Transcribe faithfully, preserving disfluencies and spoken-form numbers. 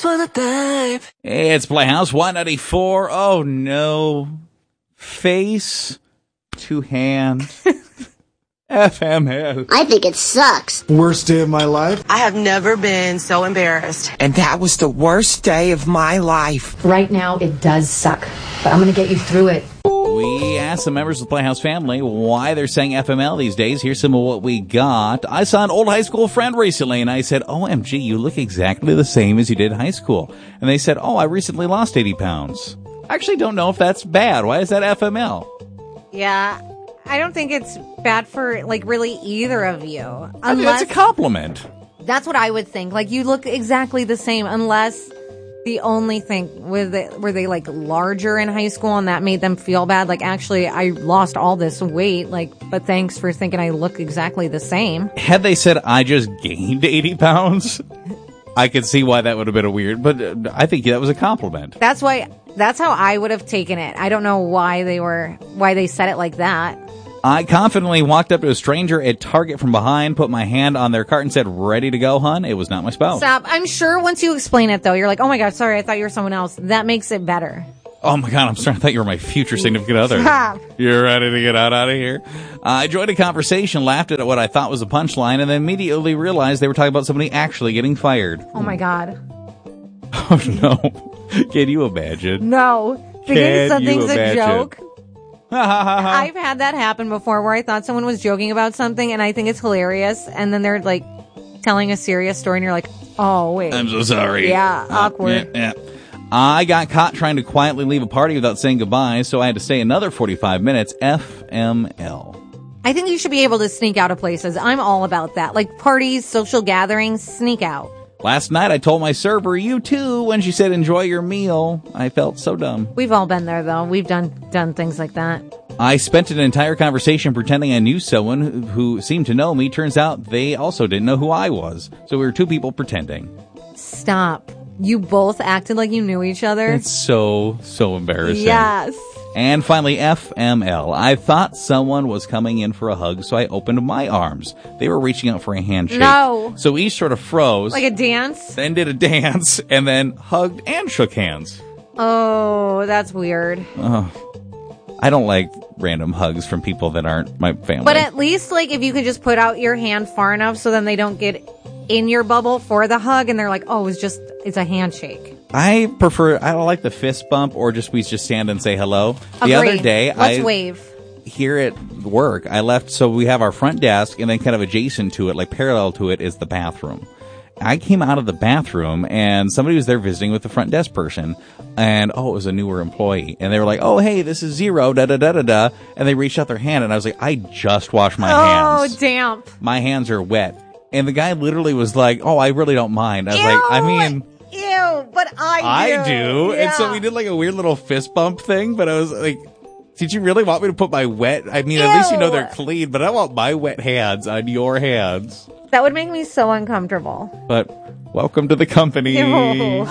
just wanna dive. It's Playhouse one ninety-four. Oh no. Face to hand. F M L. I think it sucks. Worst day of my life. I have never been so embarrassed. And that was the worst day of my life. Right now, it does suck, but I'm going to get you through it. We asked the members of the Playhouse family why they're saying F M L these days. Here's some of what we got. I saw an old high school friend recently, and I said, O M G, you look exactly the same as you did in high school. And they said, oh, I recently lost eighty pounds. I actually don't know if that's bad. Why is that F M L? Yeah, I don't think it's bad for, like, really either of you. Unless, I mean, that's a compliment. That's what I would think. Like, you look exactly the same, unless the only thing, were they, were they, like, larger in high school and that made them feel bad? Like, actually, I lost all this weight, like, but thanks for thinking I look exactly the same. Had they said I just gained eighty pounds, I could see why that would have been a weird, but uh, I think that was a compliment. That's why, that's how I would have taken it. I don't know why they were, why they said it like that. I confidently walked up to a stranger at Target from behind, put my hand on their cart and said, ready to go, hun? It was not my spouse. Stop. I'm sure once you explain it, though, you're like, oh my God, sorry, I thought you were someone else. That makes it better. Oh my God, I'm sorry. I thought you were my future significant other. Stop. You're ready to get out, out of here? Uh, I joined a conversation, laughed at what I thought was a punchline, and then immediately realized they were talking about somebody actually getting fired. Oh my God. Oh no. Can you imagine? No. Thinking Can something's you a imagine? joke. I've had that happen before where I thought someone was joking about something and I think it's hilarious, and then they're like telling a serious story and you're like, oh wait. I'm so sorry. Yeah, Uh, awkward. Yeah, yeah. I got caught trying to quietly leave a party without saying goodbye, so I had to stay another forty-five minutes. F M L. I think you should be able to sneak out of places. I'm all about that. Like parties, social gatherings, sneak out. Last night I told my server, you too, when she said enjoy your meal. I felt so dumb. We've all been there though. We've done done things like that. I spent an entire conversation pretending I knew someone who, who seemed to know me. Turns out they also didn't know who I was. So we were two people pretending. Stop. You both acted like you knew each other? It's so, so embarrassing. Yes. And finally, F M L. I thought someone was coming in for a hug, so I opened my arms. They were reaching out for a handshake. No. So each sort of froze. Like a dance? Then did a dance, and then hugged and shook hands. Oh, that's weird. Oh. I don't like random hugs from people that aren't my family. But at least, like, if you could just put out your hand far enough so then they don't get in your bubble for the hug, and they're like, oh, it's just, it's a handshake. I prefer, I don't like the fist bump or just we just stand and say hello. The Agree. other day, Let's I, wave. here at work, I left, so we have our front desk, and then kind of adjacent to it, like parallel to it, is the bathroom. I came out of the bathroom, and somebody was there visiting with the front desk person, and, oh, it was a newer employee, and they were like, oh, hey, this is Zero, da-da-da-da-da, and they reached out their hand, and I was like, I just washed my Oh, hands. damp. My hands are wet. And the guy literally was like, oh, I really don't mind. I was Ew. like, I mean... Ew, but I do. I do. Yeah. And so we did like a weird little fist bump thing, but I was like, did you really want me to put my wet? I mean, Ew. at least you know they're clean, but I want my wet hands on your hands. That would make me so uncomfortable. But welcome to the company. Ew.